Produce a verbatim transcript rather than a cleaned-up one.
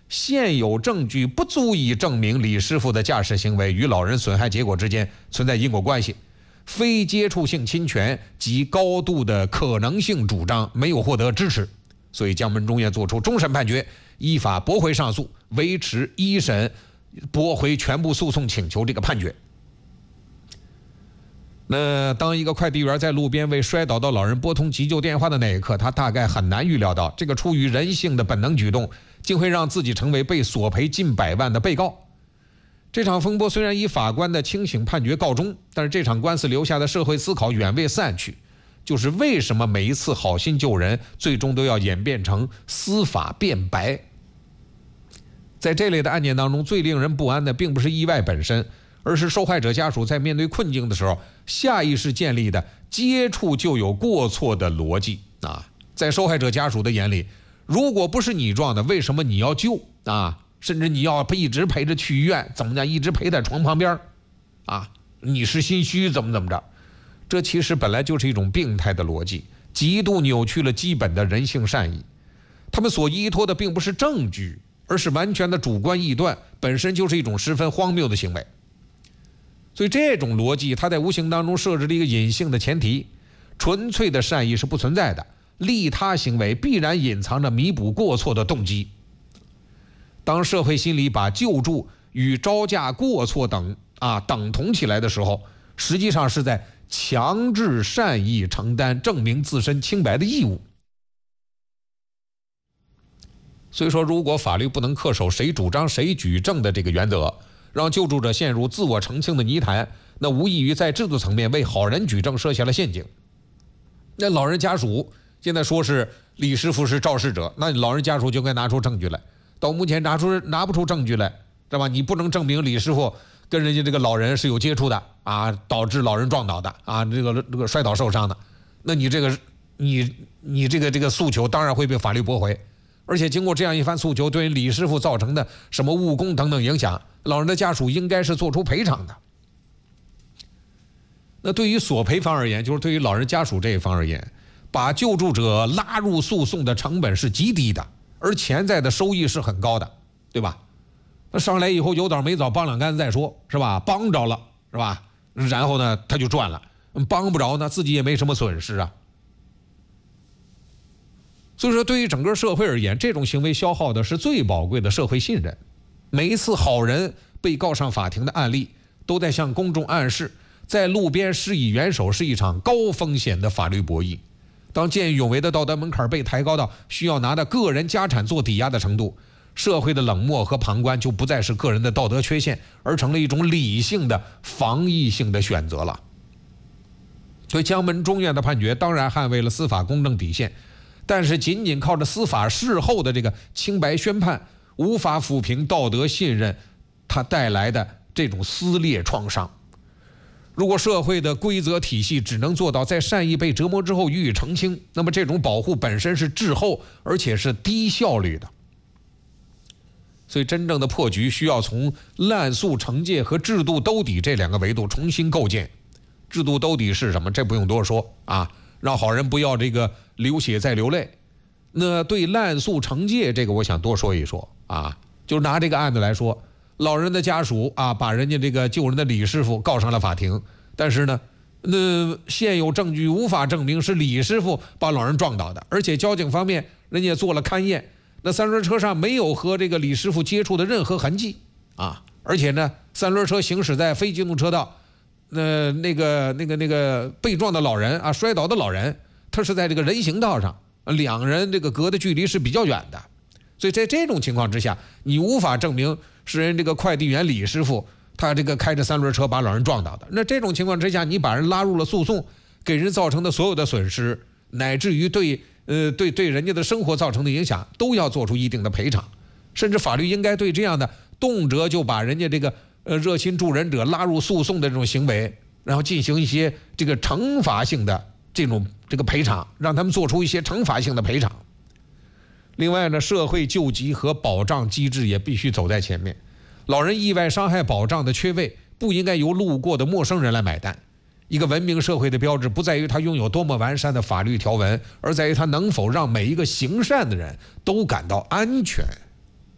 现有证据不足以证明李师傅的驾驶行为与老人损害结果之间存在因果关系，非接触性侵权及高度的可能性主张没有获得支持，所以江门中院作出终审判决，依法驳回上诉，维持一审驳回全部诉讼请求这个判决。那当一个快递员在路边为摔倒的老人拨通急救电话的那一刻，他大概很难预料到，这个出于人性的本能举动竟会让自己成为被索赔近百万的被告。这场风波虽然以法官的清醒判决告终，但是这场官司留下的社会思考远未散去，就是为什么每一次好心救人最终都要演变成司法辩白。在这类的案件当中，最令人不安的并不是意外本身，而是受害者家属在面对困境的时候下意识建立的接触就有过错的逻辑啊。在受害者家属的眼里，如果不是你撞的，为什么你要救啊？甚至你要一直陪着去医院，怎么讲，一直陪在床旁边啊？你是心虚怎么怎么着？这其实本来就是一种病态的逻辑，极度扭曲了基本的人性善意。他们所依托的并不是证据，而是完全的主观臆断，本身就是一种十分荒谬的行为。所以这种逻辑它在无形当中设置了一个隐性的前提，纯粹的善意是不存在的，利他行为必然隐藏着弥补过错的动机。当社会心理把救助与招架过错等啊等同起来的时候，实际上是在强制善意承担证明自身清白的义务。所以说，如果法律不能恪守谁主张谁举证的这个原则，让救助者陷入自我澄清的泥潭，那无异于在制度层面为好人举证设下了陷阱。那老人家属现在说是李师傅是肇事者，那老人家属就该拿出证据来。到目前拿出拿不出证据来，对吧？你不能证明李师傅跟人家这个老人是有接触的啊，导致老人撞倒的啊，这个这个摔倒受伤的，那你这个你你这个这个诉求当然会被法律驳回。而且经过这样一番诉求，对于李师傅造成的什么误工等等影响，老人的家属应该是做出赔偿的。那对于索赔方而言，就是对于老人家属这一方而言，把救助者拉入诉讼的成本是极低的，而潜在的收益是很高的，对吧？那上来以后有枣没枣帮两竿子再说，是吧？帮着了，是吧？然后呢他就赚了，帮不着呢自己也没什么损失啊。所以说，对于整个社会而言，这种行为消耗的是最宝贵的社会信任。每一次好人被告上法庭的案例，都在向公众暗示，在路边施以援手是一场高风险的法律博弈。当见义勇为的道德门槛被抬高到需要拿着个人家产做抵押的程度，社会的冷漠和旁观就不再是个人的道德缺陷，而成了一种理性的防御性的选择了。所以江门中院的判决当然捍卫了司法公正底线，但是仅仅靠着司法事后的这个清白宣判，无法抚平道德信任它带来的这种撕裂创伤。如果社会的规则体系只能做到在善意被折磨之后予以澄清，那么这种保护本身是滞后而且是低效率的。所以真正的破局需要从滥诉惩戒和制度兜底这两个维度重新构建。制度兜底是什么？这不用多说啊，让好人不要这个流血再流泪。那对滥诉惩戒这个我想多说一说啊，就拿这个案子来说，老人的家属啊把人家这个救人的李师傅告上了法庭，但是呢那现有证据无法证明是李师傅把老人撞倒的，而且交警方面人家做了勘验，那三轮车上没有和这个李师傅接触的任何痕迹啊，而且呢三轮车行驶在非机动车道，那那个那个那个被撞的老人啊，摔倒的老人，他是在这个人行道上，两人这个隔的距离是比较远的，所以在这种情况之下，你无法证明是人这个快递员李师傅他这个开着三轮车把老人撞倒的。那这种情况之下，你把人拉入了诉讼，给人造成的所有的损失，乃至于对呃对对人家的生活造成的影响，都要做出一定的赔偿，甚至法律应该对这样的动辄就把人家这个呃热心助人者拉入诉讼的这种行为，然后进行一些这个惩罚性的这种这个赔偿，让他们做出一些惩罚性的赔偿。另外呢，社会救济和保障机制也必须走在前面。老人意外伤害保障的缺位，不应该由路过的陌生人来买单。一个文明社会的标志，不在于它拥有多么完善的法律条文，而在于它能否让每一个行善的人都感到安全。